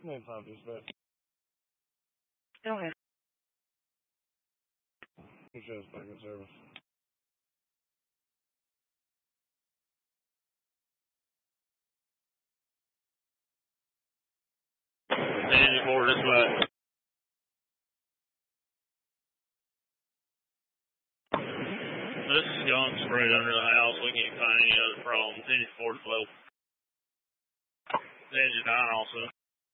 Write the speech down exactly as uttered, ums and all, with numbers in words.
Name time dispatch. Go ahead. Insurance back in service. Engine four dispatch. This skunk sprayed under the house. We can't find any other problems. Engine four is low. Engine nine also.